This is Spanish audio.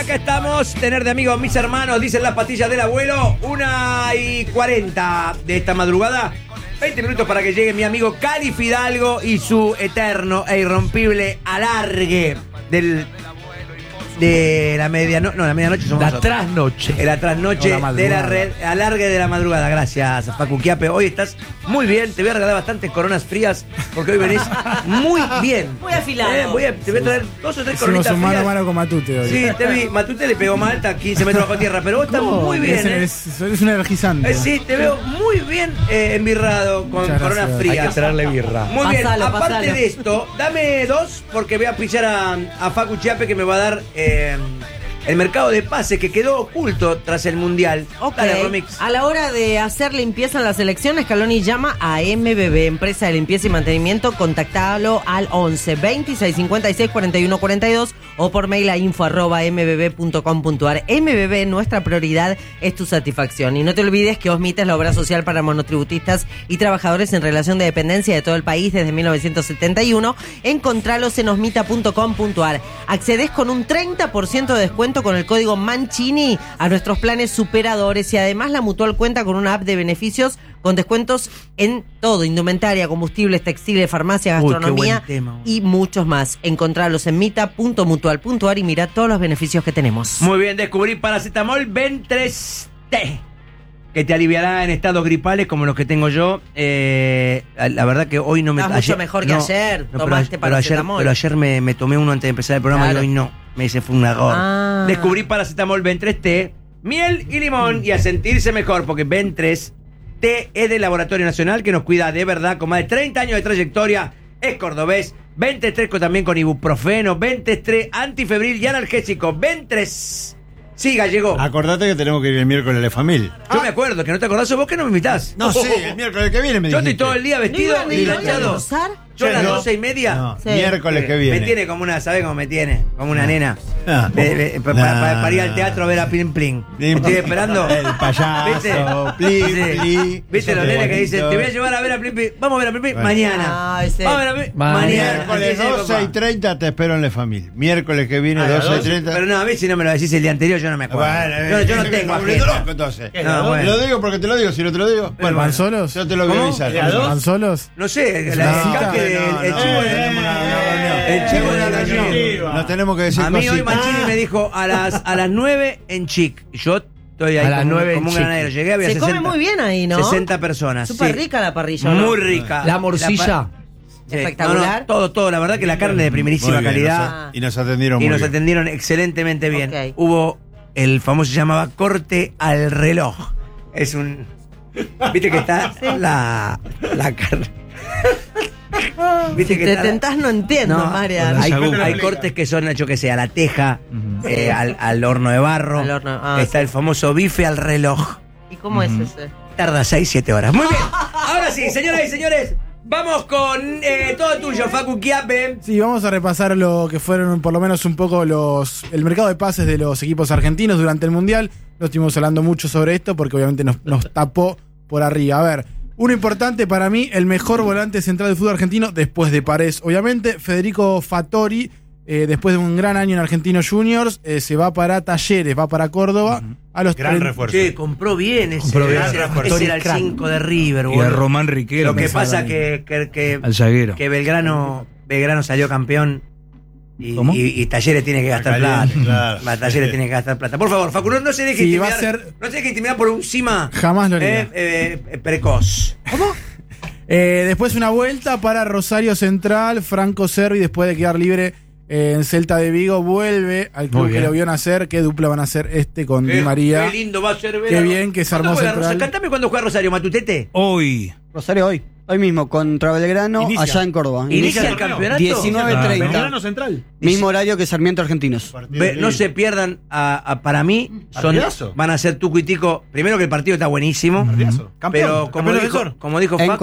acá estamos. Tener de amigos mis hermanos, dicen las pastillas del abuelo. 1:40 de esta madrugada. 20 minutos para que llegue mi amigo Cali Fidalgo y su eterno e irrompible alargue de la medianoche. No, la medianoche somos La nosotros. trasnoche. La trasnoche de la red, alargue de la madrugada. Gracias, Facu Chiappe. Hoy estás muy bien. Te voy a regalar bastantes coronas frías porque hoy venís muy bien. Muy afilado. Te voy a traer 2 o 3 Hicimos coronitas un mano a frías. mano con Matute hoy. Sí, te vi. Matute le pegó mal, está 15 metros bajo tierra. Pero vos estás muy bien, Es un energizante. Sí, te veo muy bien embirrado con Muchas coronas gracias. frías. Hay que traerle birra. Muy bien, Pasalo, aparte pasalo. de esto, dame 2 porque voy a pillar a Facu Chiappe que me va a dar el mercado de pases que quedó oculto tras el Mundial. Ok. Dale, Romix. A la hora de hacer limpieza en la selección, Scaloni llama a MBB, empresa de limpieza y mantenimiento. Contactalo al 11 26 56 41 42 o por mail a info@mbb.com.ar. MBB, nuestra prioridad es tu satisfacción. Y no te olvides que OSMIT es la obra social para monotributistas y trabajadores en relación de dependencia de todo el país desde 1971. Encontralos en osmita.com.ar. Accedes con un 30% de descuento con el código Mancini a nuestros planes superadores y además la Mutual cuenta con una app de beneficios con descuentos en todo, indumentaria, combustibles, textiles, farmacia, Uy, qué gastronomía buen tema. y muchos más. Encontralos en mita.mutual.ar y mirá todos los beneficios que tenemos. Muy bien, descubrí paracetamol Ben3T, que te aliviará en estados gripales como los que tengo yo. La verdad que hoy no me... Estás mucho mejor que ayer, tomaste paracetamol. Pero ayer me tomé uno antes de empezar el programa. Claro. Y hoy no. Me dice, fue un error. Ah. Descubrí paracetamol Ben3T, miel y limón y a sentirse mejor porque Ben3T es del Laboratorio Nacional que nos cuida de verdad con más de 30 años de trayectoria. Es cordobés. Ben3 también con ibuprofeno. Ben3 antifebril y analgésico. Ben3. Sí, gallego. Acordate que tenemos que ir el miércoles a la familia. Yo me acuerdo que no te acordás, vos que no me invitás. No, sí, el miércoles que viene me Yo dijiste. estoy todo el día vestido ¿No y iban a planchado. almorzar? Yo a las No. 12:30. No, Sí. miércoles que Me viene. tiene como una, ¿sabés cómo me tiene? Como una nena. Ah. Para ir al teatro a ver a Plin Plin. Estoy esperando. El payaso, Plin, Plin. ¿Viste los nenes que dicen, te voy a llevar a ver a Plin Plin? Vamos a ver a Plin Plin Bueno. mañana. Ay, sí. Vamos a ver a Plin Plin Mañana. mañana. Miércoles Así dice mi papá. 12:30 te espero en la familia. Miércoles que viene, 12:30. Pero no, a ver si no me lo decís el día anterior, yo no me acuerdo. yo no tengo agenda. Entonces. No, bueno. Te lo digo porque te lo digo, si no te lo digo. ¿Van solos? Yo te lo voy a ¿Cómo? avisar. ¿Van solos? No sé, No, el escape del el chivo de tenemos una reunión. el chivo de la reunión. Nos tenemos que decir A mí hoy cositas. Mancini me dijo a las 9 en Chic. Y yo estoy ahí A las como, 9 en como un Chic. granadero. Llegué, había Se 60, come muy bien ahí, ¿no? 60 personas. Súper sí. rica la parrilla, ¿no? Muy rica. La morcilla. Sí, Espectacular. todo. La verdad que la carne de primerísima Muy bien, calidad. y nos atendieron Y muy nos bien. atendieron excelentemente bien. Ok. Hubo el famoso, se llamaba corte al reloj. Es un... Viste que está la carne. Viste Si que te está tentás no entiendo, No, Marian. hay cortes que son, yo que sé, a la teja, al horno de barro. Al horno, Está sí. el famoso bife al reloj. ¿Y cómo es ese? Tarda 6-7 horas. Muy bien. Ahora sí, señoras y señores, vamos con todo tuyo, Facu Chiappe. Sí, vamos a repasar lo que fueron por lo menos un poco el mercado de pases de los equipos argentinos durante el Mundial. No estuvimos hablando mucho sobre esto porque obviamente nos tapó por arriba. A ver, uno importante para mí, el mejor volante central del fútbol argentino, después de Paredes, obviamente, Federico Fattori, después de un gran año en Argentinos Juniors, se va para Talleres, va para Córdoba. A los Gran refuerzo. Sí, compró bien ese. Compró bien. Ese era el 5 de River, Y a boludo. Román Riquelme. Lo que pasa que Al zaguero. Belgrano salió campeón y, ¿Cómo? y Talleres tiene que gastar plata. Claro. Talleres tiene que gastar plata. Por favor, Facu, no se deje Sí, va a intimidar. ser- No se deje intimidar por un cima Jamás lo haría. precoz. Después una vuelta para Rosario Central, Franco Cervi, después de quedar libre en Celta de Vigo, vuelve al club Muy que bien. lo vio nacer. ¿Qué dupla van a hacer con Di María? Qué lindo va a ser ver. Qué bien que se armó ¿Cuándo juega Central. Rosario? Cantame cuando juega Rosario, Matutete. Hoy. Rosario hoy mismo, contra Belgrano, Inicia. allá en Córdoba. Inicia el campeonato. 19:30. Belgrano Central. Mismo horario que Sarmiento Argentinos. No se pierdan, para mí, Partidazo. van a ser Tuco y Tico. Primero que el partido está buenísimo. Partidazo. Pero como Campeón dijo, defensor. como dijo En Facu,